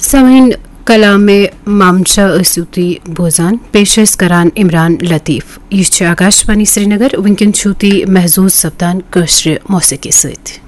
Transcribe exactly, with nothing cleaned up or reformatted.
सामीन कलाम में मामचा असूती बोजान पेशस करान इमरान लतीफ यह आकाशवाणी श्रीनगर वंकन छूती महजूज सप्तान कश्र मौसीकी सत।